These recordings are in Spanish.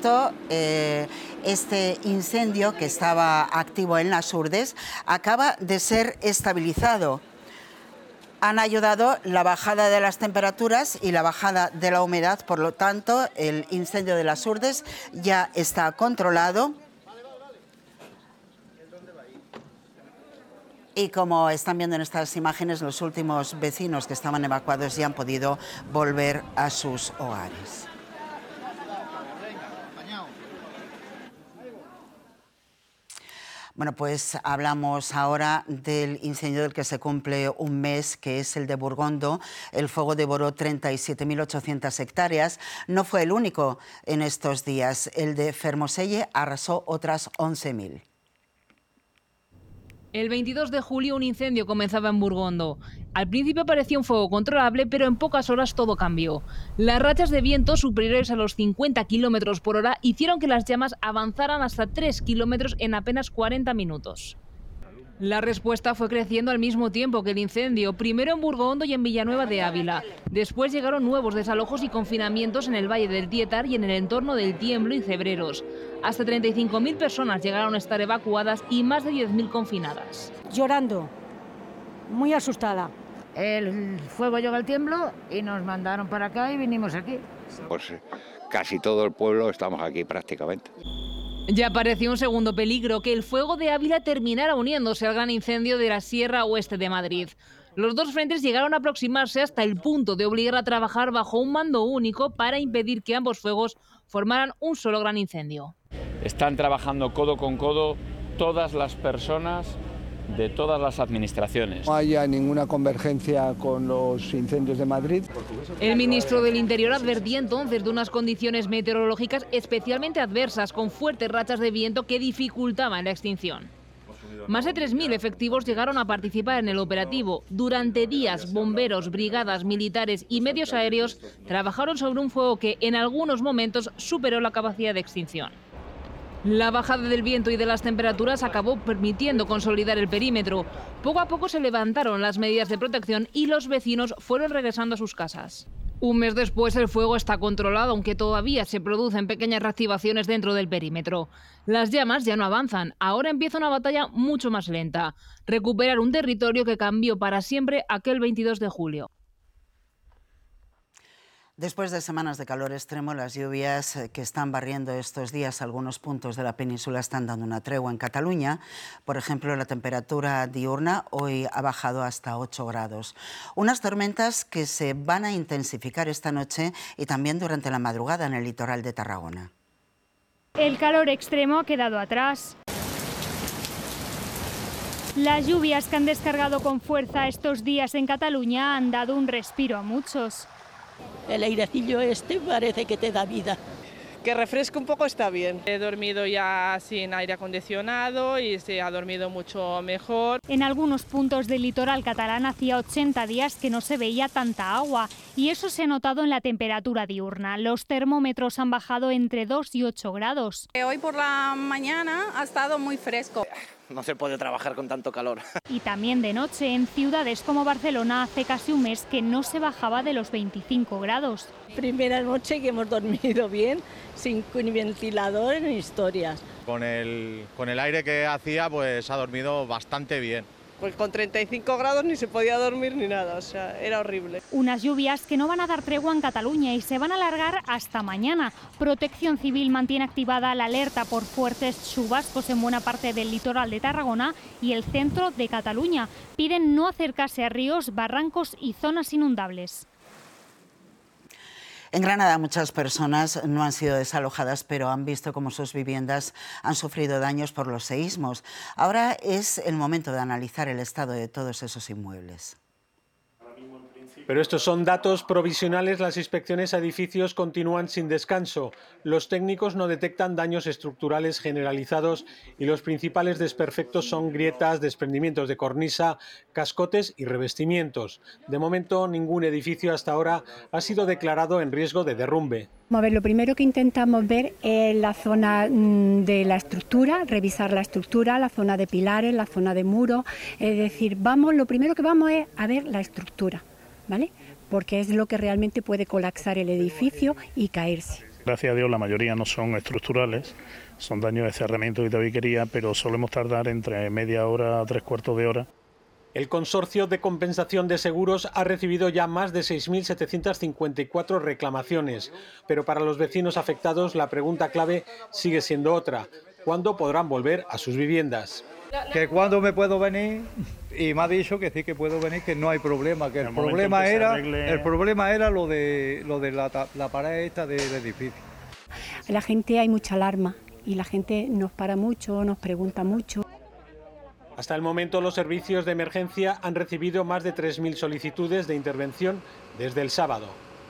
momento este incendio que estaba activo en las Urdes acaba de ser estabilizado. Han ayudado la bajada de las temperaturas y la bajada de la humedad, por lo tanto, el incendio de las Urdes ya está controlado. Y como están viendo en estas imágenes, los últimos vecinos que estaban evacuados ya han podido volver a sus hogares. Bueno, pues hablamos ahora del incendio del que se cumple un mes, que es el de Burgondo. El fuego devoró 37.800 hectáreas. No fue el único en estos días. El de Fermoselle arrasó otras 11.000. El 22 de julio un incendio comenzaba en Burgondo. Al principio parecía un fuego controlable, pero en pocas horas todo cambió. Las rachas de viento superiores a los 50 km por hora hicieron que las llamas avanzaran hasta 3 kilómetros en apenas 40 minutos. La respuesta fue creciendo al mismo tiempo que el incendio, primero en Burgondo y en Villanueva de Ávila. Después llegaron nuevos desalojos y confinamientos en el Valle del Tietar y en el entorno del Tiemblo y Cebreros. Hasta 35.000 personas llegaron a estar evacuadas y más de 10.000 confinadas. Llorando, muy asustada. El fuego llegó al Tiemblo y nos mandaron para acá y vinimos aquí. Pues casi todo el pueblo estamos aquí prácticamente. Ya pareció un segundo peligro, que el fuego de Ávila terminara uniéndose al gran incendio de la Sierra Oeste de Madrid. Los dos frentes llegaron a aproximarse hasta el punto de obligar a trabajar bajo un mando único para impedir que ambos fuegos formaran un solo gran incendio. Están trabajando codo con codo todas las personas de todas las administraciones. No haya ninguna convergencia con los incendios de Madrid. El ministro del Interior advertía entonces de unas condiciones meteorológicas especialmente adversas, con fuertes rachas de viento que dificultaban la extinción. Más de 3.000 efectivos llegaron a participar en el operativo. Durante días, bomberos, brigadas, militares y medios aéreos trabajaron sobre un fuego que en algunos momentos superó la capacidad de extinción. La bajada del viento y de las temperaturas acabó permitiendo consolidar el perímetro. Poco a poco se levantaron las medidas de protección y los vecinos fueron regresando a sus casas. Un mes después el fuego está controlado, aunque todavía se producen pequeñas reactivaciones dentro del perímetro. Las llamas ya no avanzan, ahora empieza una batalla mucho más lenta. Recuperar un territorio que cambió para siempre aquel 22 de julio. Después de semanas de calor extremo, las lluvias que están barriendo estos días algunos puntos de la península están dando una tregua en Cataluña. Por ejemplo, la temperatura diurna hoy ha bajado hasta 8 grados. Unas tormentas que se van a intensificar esta noche y también durante la madrugada en el litoral de Tarragona. El calor extremo ha quedado atrás. Las lluvias que han descargado con fuerza estos días en Cataluña han dado un respiro a muchos. El airecillo este parece que te da vida. Que refresque un poco está bien. He dormido ya sin aire acondicionado y se ha dormido mucho mejor. En algunos puntos del litoral catalán hacía 80 días que no se veía tanta agua y eso se ha notado en la temperatura diurna. Los termómetros han bajado entre 2 y 8 grados. Hoy por la mañana ha estado muy fresco. No se puede trabajar con tanto calor. Y también de noche, en ciudades como Barcelona hace casi un mes que no se bajaba de los 25 grados. Primera noche que hemos dormido bien, sin ni ventilador ni historias. Con el aire que hacía, pues ha dormido bastante bien. Pues con 35 grados ni se podía dormir ni nada, o sea, era horrible. Unas lluvias que no van a dar tregua en Cataluña y se van a alargar hasta mañana. Protección Civil mantiene activada la alerta por fuertes chubascos en buena parte del litoral de Tarragona y el centro de Cataluña. Piden no acercarse a ríos, barrancos y zonas inundables. En Granada muchas personas no han sido desalojadas, pero han visto cómo sus viviendas han sufrido daños por los seísmos. Ahora es el momento de analizar el estado de todos esos inmuebles. Pero estos son datos provisionales. Las inspecciones a edificios continúan sin descanso. Los técnicos no detectan daños estructurales generalizados y los principales desperfectos son grietas, desprendimientos de cornisa, cascotes y revestimientos. De momento, ningún edificio hasta ahora ha sido declarado en riesgo de derrumbe. A ver, lo primero que intentamos ver es la zona de la estructura, revisar la estructura, la zona de pilares, la zona de muros. Es decir, lo primero que vamos es a ver la estructura, ¿vale? Porque es lo que realmente puede colapsar el edificio y caerse. Gracias a Dios la mayoría no son estructurales, son daños de cerramiento y tabiquería, pero solemos tardar entre media hora a 3/4 de hora. El Consorcio de Compensación de Seguros ha recibido ya más de 6.754 reclamaciones, pero para los vecinos afectados la pregunta clave sigue siendo otra: ¿cuándo podrán volver a sus viviendas? Que cuándo me puedo venir, y me ha dicho que sí que puedo venir, que no hay problema, que el problema era lo de la pared esta del edificio. La gente, hay mucha alarma y la gente nos para mucho, nos pregunta mucho. Hasta el momento los servicios de emergencia han recibido más de 3.000 solicitudes de intervención desde el sábado.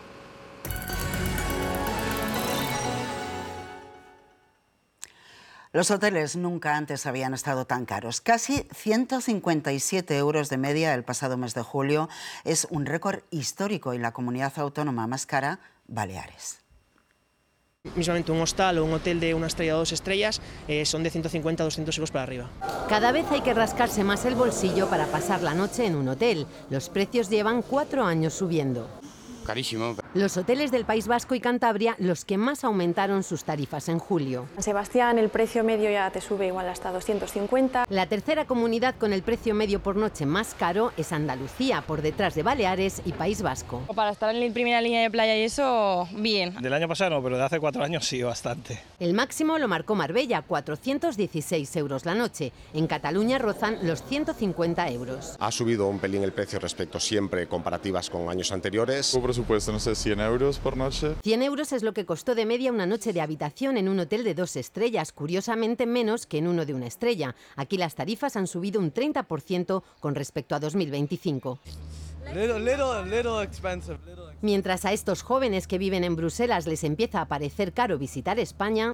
Los hoteles nunca antes habían estado tan caros. Casi 157 euros de media el pasado mes de julio. Es un récord histórico y la comunidad autónoma más cara, Baleares. Mismamente un hostal o un hotel de una estrella o 2 estrellas son de 150 a 200 euros para arriba. Cada vez hay que rascarse más el bolsillo para pasar la noche en un hotel. Los precios llevan 4 años subiendo. Carísimo. Los hoteles del País Vasco y Cantabria los que más aumentaron sus tarifas en julio. En Sebastián el precio medio ya te sube igual hasta 250. La tercera comunidad con el precio medio por noche más caro es Andalucía, por detrás de Baleares y País Vasco. Para estar en la primera línea de playa y eso, bien. Del año pasado no, pero de hace 4 años sí, bastante. El máximo lo marcó Marbella, 416 euros la noche. En Cataluña rozan los 150 euros. Ha subido un pelín el precio respecto siempre comparativas con años anteriores. Presupuesto, no sé, 100 euros por noche. 100 euros es lo que costó de media una noche de habitación en un hotel de 2 estrellas, curiosamente menos que en uno de 1 estrella. Aquí las tarifas han subido un 30% con respecto a 2025. Little expensive. Mientras a estos jóvenes que viven en Bruselas les empieza a parecer caro visitar España,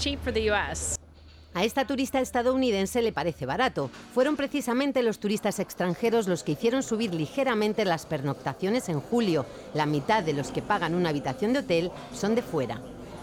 a esta turista estadounidense le parece barato. Fueron precisamente los turistas extranjeros los que hicieron subir ligeramente las pernoctaciones en julio. La mitad de los que pagan una habitación de hotel son de fuera.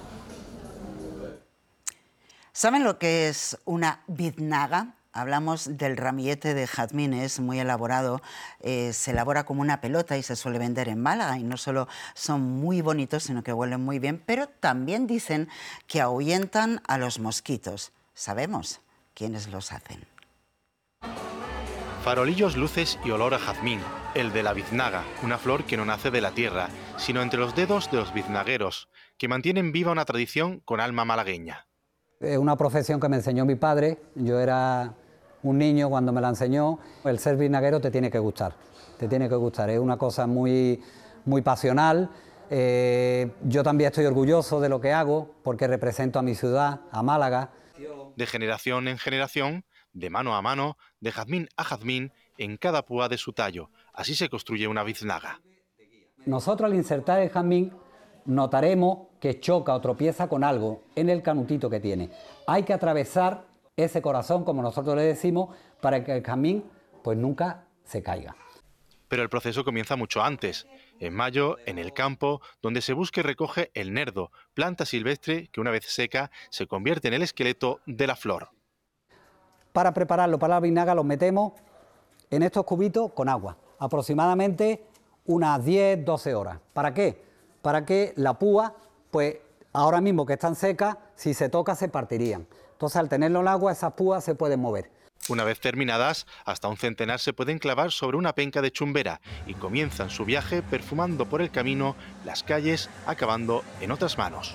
¿Saben lo que es una biznaga? Hablamos del ramillete de jazmín, es muy elaborado, se elabora como una pelota y se suele vender en Málaga, y no solo son muy bonitos, sino que huelen muy bien, pero también dicen que ahuyentan a los mosquitos. Sabemos quiénes los hacen. Farolillos, luces y olor a jazmín, el de la biznaga, una flor que no nace de la tierra, sino entre los dedos de los biznagueros, que mantienen viva una tradición con alma malagueña. Es una profesión que me enseñó mi padre, yo era un niño cuando me la enseñó. El ser biznaguero te tiene que gustar, es una cosa muy, muy pasional. Yo también estoy orgulloso de lo que hago porque represento a mi ciudad, a Málaga. De generación en generación, de mano a mano, de jazmín a jazmín, en cada púa de su tallo. Así se construye una biznaga. Nosotros al insertar el jazmín notaremos que choca o tropieza con algo en el canutito que tiene. Hay que atravesar ese corazón, como nosotros le decimos, para que el jazmín pues nunca se caiga. Pero el proceso comienza mucho antes. En mayo, en el campo, donde se busca y recoge el nerdo, planta silvestre que una vez seca se convierte en el esqueleto de la flor. Para prepararlo para la biznaga lo metemos en estos cubitos con agua, aproximadamente unas 10-12 horas. ¿Para qué? Para que la púa, pues ahora mismo que están secas, si se toca se partirían. Entonces al tenerlo en el agua esas púas se pueden mover. Una vez terminadas, hasta un centenar se pueden clavar sobre una penca de chumbera y comienzan su viaje perfumando por el camino las calles, acabando en otras manos.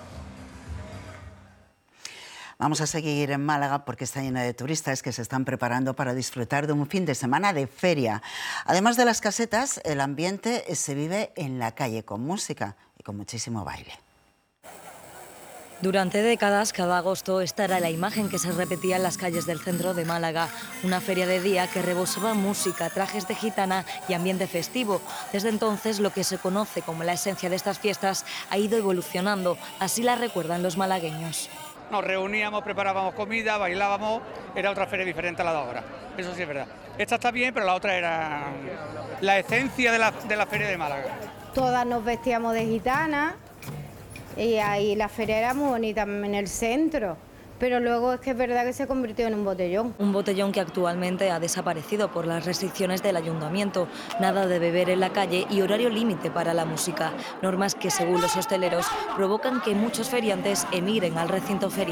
Vamos a seguir en Málaga porque está llena de turistas que se están preparando para disfrutar de un fin de semana de feria. Además de las casetas, el ambiente se vive en la calle con música y con muchísimo baile. Durante décadas, cada agosto, esta era la imagen que se repetía en las calles del centro de Málaga. Una feria de día que rebosaba música, trajes de gitana y ambiente festivo. Desde entonces, lo que se conoce como la esencia de estas fiestas ha ido evolucionando. Así la recuerdan los malagueños. Nos reuníamos, preparábamos comida, bailábamos, era otra feria diferente a la de ahora. Eso sí es verdad. Esta está bien, pero la otra era la esencia de la feria de Málaga. Todas nos vestíamos de gitana. Y ahí la feria era muy bonita en el centro, pero luego es que es verdad que se convirtió en un botellón. Un botellón que actualmente ha desaparecido por las restricciones del ayuntamiento. Nada de beber en la calle y horario límite para la música. Normas que, según los hosteleros, provocan que muchos feriantes emigren al recinto ferial.